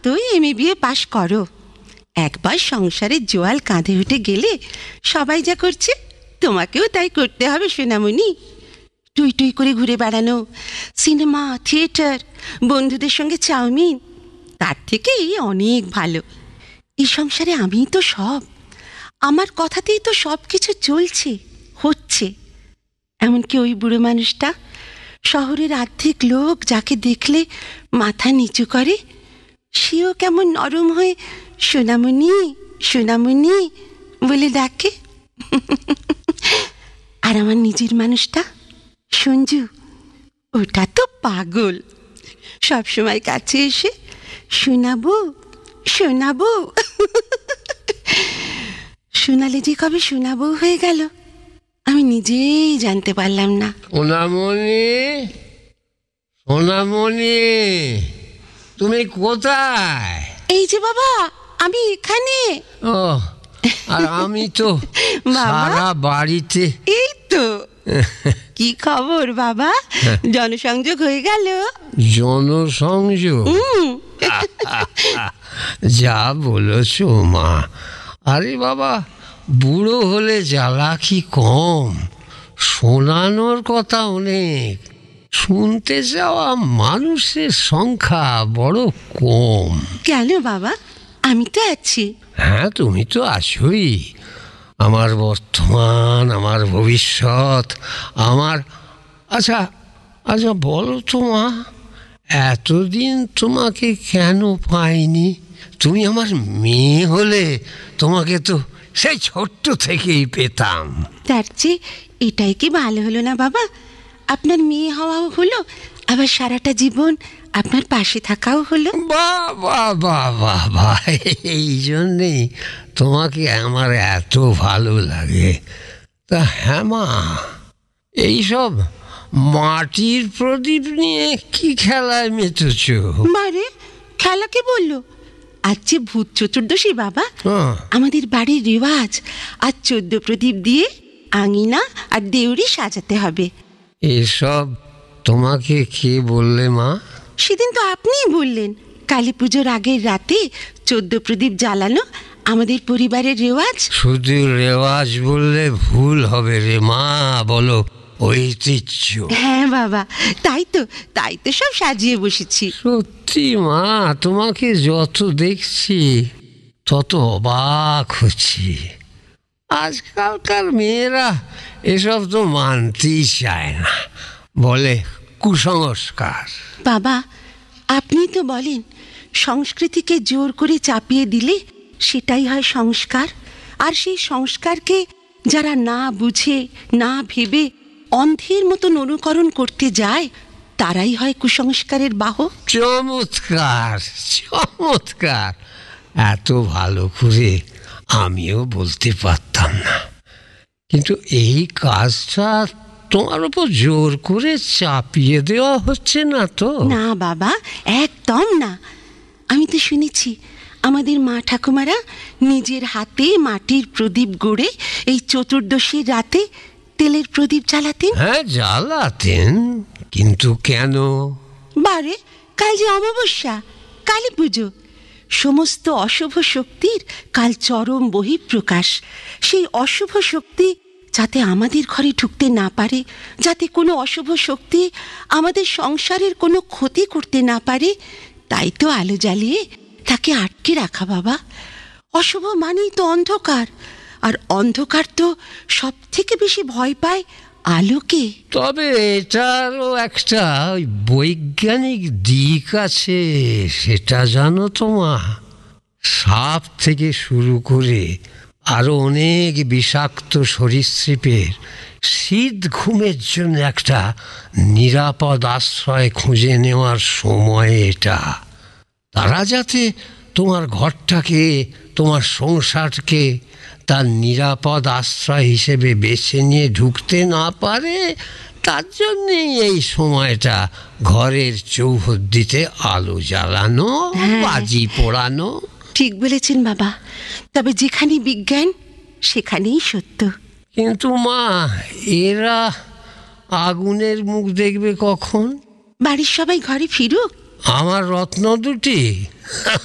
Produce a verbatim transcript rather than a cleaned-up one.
যতই M A BA পাশ করো, একবার সংসারের জোয়াল কাঁধে উঠে গেলে সবাই যা করছে তোমাকেও তাই করতে হবে সোনামণি। টুই টুই করে ঘুরে বেড়ানো, সিনেমা, থিয়েটার, বন্ধুদের সঙ্গে চাউমিন, তার থেকেই অনেক ভালো। এই সংসারে আমিই তো সব, আমার কথাতেই তো সব কিছু চলছে, হচ্ছে। এমনকি ওই বুড়ো মানুষটা, শহরের অর্ধেক লোক যাকে দেখলে মাথা নিচু করে, সেও কেমন নরম হয়ে সোনামণি সোনামণি বলে ডাকে। আর আমার নিজের মানুষটা সঞ্জু, ওটা তো পাগল, সবসময় কাছে এসে শোনাবো শোনাবো শোনালে যে কবে শোনাবো হয়ে গেল আমি নিজেই জানতে পারলাম না। সোনামণি, সোনামণি, তুমি কোথায়? এই যে বাবা, আমি এখানে। ও, আর আমি তো সারা বাড়িতে। এই তো। কি খবর বাবা, জনসংযোগ হয়ে গেল? জনসংযোগ? যা বলেছ মা। আরে বাবা, বুড়ো হলে জ্বালা কি কম, শোনানোর কথা অনেক, শুনতে যাওয়া মানুষের সংখ্যা বড় কম। কেন বাবা, আমি তো আছি। হ্যাঁ, তুমি তো আছোই। আমার বর্তমান, আমার ভবিষ্যৎ, আমার। আচ্ছা আচ্ছা বলো তো মা, এতদিন তোমাকে কেন পাইনি? তুমি আমার মেয়ে হলে তোমাকে তো সেই ছোট্ট থেকেই পেতাম। তার চেয়ে এটাই কি ভালো হলো না বাবা? আপনার মেয়ে হওয়াও হলো, আবার সারাটা জীবন আপনার পাশে থাকাও হলো। বাহ বাহ বাহ বাহ বাহ, এই জন্যেই তোমাকে আমার এত ভালো লাগে। তা হ্যাঁ মা, এইসব মাটির প্রদীপ নিয়ে কি খেলায় মেতেছ? বারে, খেলা কে বললো? আজ যে ভূত চতুর্দশী বাবা, হ্যাঁ। আমাদের বাড়ির রেওয়াজ আজ চোদ্দ প্রদীপ দিয়ে আঙিনা আর দেউড়ি সাজাতে হবে। এসব তোমাকে কে বললে মা? সেদিন তো আপনিই বললেন, কালী পুজোর আগের রাতে চোদ্দ প্রদীপ জ্বালানো আমাদের পরিবারের রেওয়াজ। শুধু রেওয়াজ বললে ভুল হবে রে মা, বলো ঐতিহ্য। হ্যাঁ বাবা, তাই তো তাই তো সব সাজিয়ে বসেছি। সত্যি মা, তোমাকে যত দেখছি তত অবাক হচ্ছি। আজকালকার মেয়েরা এসব তো মানতেই চায় না, বলে কুসংস্কার। বাবা, আপনি তো বলেন সংস্কৃতিকে জোর করে চাপিয়ে দিলে সেটাই হয় সংস্কার, আর সেই সংস্কারকে যারা না বুঝে না ভেবে অন্ধের মতন অনুকরণ করতে যায় তারাই হয় কুসংস্কারের বাহক। চমৎকার চমৎকার, এত ভালো করে আমিও বলতে পারতাম না, কিন্তু এই কাজটা তোমার উপর জোর করে চাপিয়ে দেওয়া হচ্ছে না তো? না বাবা, একদম না। আমি তো শুনেছি আমাদের মা ঠাকুমারা নিজের হাতে মাটির প্রদীপ গড়ে এই চতুর্দশীর রাতে তেলের প্রদীপ জ্বালাতেন। হ্যাঁ, জ্বালাতেন, কিন্তু কেন? বারে, কাল যে অমাবস্যা, কালী পুজো, সমস্ত অশুভ শক্তির কাল চরম বহিঃপ্রকাশ। সেই অশুভ শক্তি যাতে আমাদের ঘরে ঢুকতে না পারে, যাতে কোনো অশুভ শক্তি আমাদের সংসারের কোনো ক্ষতি করতে না পারে, তাই তো আলো জ্বালিয়ে তাকে আটকে রাখা বাবা। অশুভ মানেই তো অন্ধকার, আর অন্ধকার তো সব থেকে বেশি ভয় পায় আলোকে। তবে এটারও একটা ওই বৈজ্ঞানিক দিক আছে, সেটা জানো তো মা? সাপ থেকে শুরু করে আরো অনেক বিষাক্ত সরীসৃপের শীত ঘুমের জন্য একটা নিরাপদ আশ্রয় খুঁজে নেওয়ার সময় এটা। তারা যাতে তোমার ঘরটাকে, তোমার সংসারকে তার নিরাপদ আশ্রয় হিসেবে বেছে নিয়ে ঢুকতে না পারে, তার জন্যেই এই সময়টা ঘরের চৌহদ্দিতে আলো জ্বালানো, বাজি পোড়ানো। ঠিক বলেছেন বাবা, তবে যেখানে বিজ্ঞান সেখানেই সত্য। কিন্তু মা, এরা আগুনের মুখ দেখবে কখন? বাড়ির সবাই ঘরে ফিরুক। আমার রত্ন দুটি